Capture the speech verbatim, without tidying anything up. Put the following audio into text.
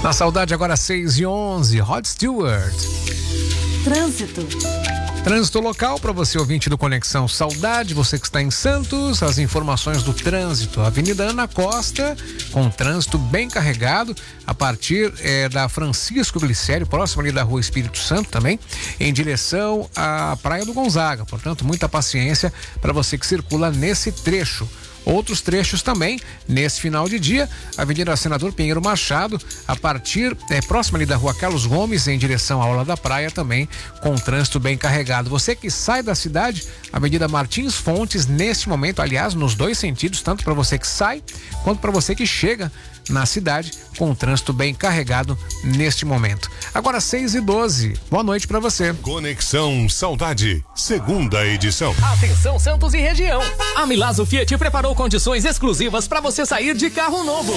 Na Saudade agora seis e onze, Rod Stewart. Trânsito. Trânsito local para você ouvinte do Conexão Saudade, você que está em Santos, as informações do trânsito. Avenida Ana Costa, com trânsito bem carregado, a partir eh, da Francisco Glicério, próximo ali da Rua Espírito Santo também, em direção à Praia do Gonzaga. Portanto, muita paciência para você que circula nesse trecho. Outros trechos também, nesse final de dia, Avenida Senador Pinheiro Machado, a partir, é, próxima ali da Rua Carlos Gomes, em direção à Orla da Praia, também com trânsito bem carregado. Você que sai da cidade, Avenida Martins Fontes, neste momento, aliás, nos dois sentidos, tanto para você que sai, quanto para você que chega na cidade, com trânsito bem carregado neste momento. Agora seis e doze, boa noite para você. Conexão Saudade, segunda edição. Atenção Santos e região, a Milazzo Fiat preparou condições exclusivas para você sair de carro novo.